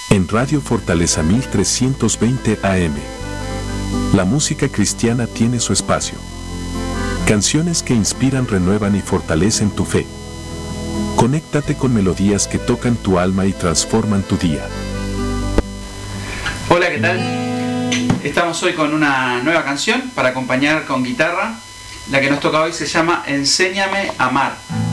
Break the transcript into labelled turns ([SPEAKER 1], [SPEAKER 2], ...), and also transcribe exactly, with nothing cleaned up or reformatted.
[SPEAKER 1] en Radio Fortaleza mil trescientos veinte A M. La música cristiana tiene su espacio. Canciones que inspiran, renuevan y fortalecen tu fe. Conéctate con melodías que tocan tu alma y transforman tu día.
[SPEAKER 2] Hola, ¿qué tal? Estamos hoy con una nueva canción para acompañar con guitarra. La que nos toca hoy se llama Enséñame a amar.